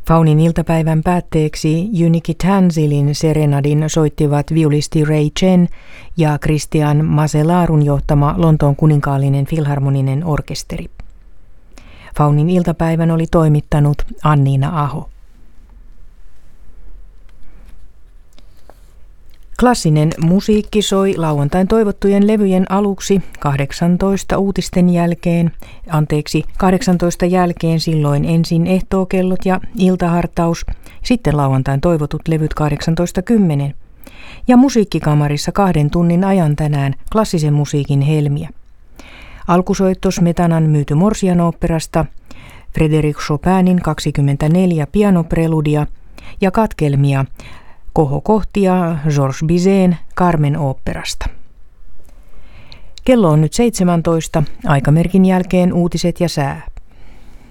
Faunin iltapäivän päätteeksi Unique Tanzilin serenadin soittivat viulisti Ray Chen ja Christian Maselarun johtama Lontoon kuninkaallinen filharmoninen orkesteri. Faunin iltapäivän oli toimittanut Anniina Aho. Klassinen musiikki soi lauantain toivottujen levyjen aluksi 18 jälkeen, silloin ensin ehtookellot ja iltahartaus, sitten lauantain toivotut levyt 18.10. Ja musiikkikamarissa 2 tunnin ajan tänään klassisen musiikin helmiä. Alkusoitto Smetanan Myyty Morsian-oopperasta, Frédéric Chopinin 24 pianopreludia ja katkelmia kohokohtia Georges Bizet'n Carmen-oopperasta. Kello on nyt 17, aikamerkin jälkeen uutiset ja sää.